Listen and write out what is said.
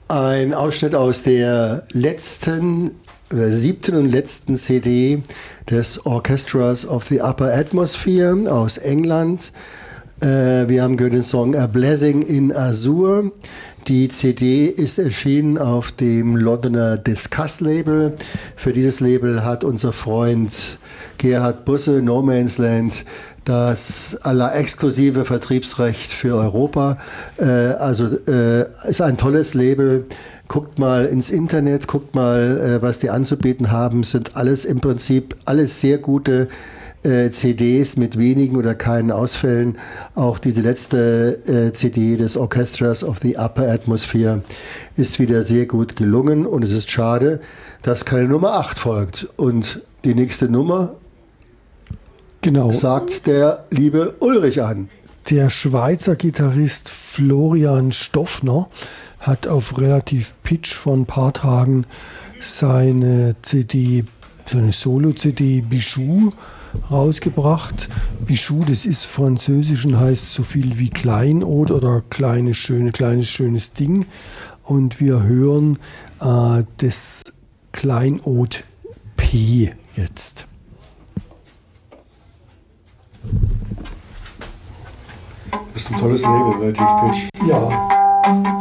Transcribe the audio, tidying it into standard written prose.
Ein Ausschnitt aus der siebten und letzten CD des Orchestras of the Upper Atmosphere aus England. Wir haben gehört den Song A Blessing in Azure. Die CD ist erschienen auf dem Londoner Discuss-Label. Für dieses Label hat unser Freund Gerhard Busse, No Man's Land, das exklusive Vertriebsrecht für Europa. Ist ein tolles Label. Guckt mal ins Internet, guckt mal, was die anzubieten haben. Sind alles im Prinzip alles sehr gute CDs mit wenigen oder keinen Ausfällen. Auch diese letzte CD des Orchestras of the Upper Atmosphere ist wieder sehr gut gelungen. Und es ist schade, dass keine Nummer 8 folgt. Und die nächste Nummer sagt der liebe Ulrich an. Der Schweizer Gitarrist Florian Stoffner hat auf relativ Pitch vor ein paar Tagen seine Solo-CD Bijou rausgebracht. Bijou, das ist französisch und heißt so viel wie Kleinod oder kleines schönes Ding. Und wir hören das Kleinod P jetzt. Das ist ein tolles Label, relativ Pitch. Ja.